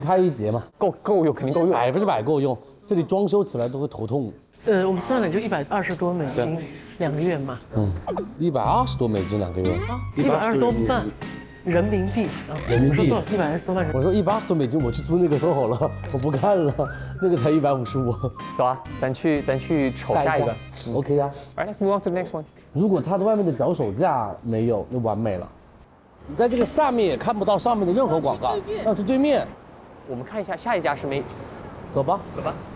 开一节嘛， 够用，肯定够用。 100%够用。这里装修起来都会头痛。 我们算了，就120多美金2个月嘛。 120多美金2个月。 120多万人民币啊！ 人民币我说错了，120多万人。 我说180多美金，我去租那个 SOHO 了，我不干了，那个才155。 走啊，咱去瞅下一个。 OK 啊。 Alright, let's move on to the next one. 如果它的外面的脚手架没有，那完美了。你在这个下面也看不到上面的任何广告，要去对面。 我们看一下下一家是 Macy。 走吧。 走吧。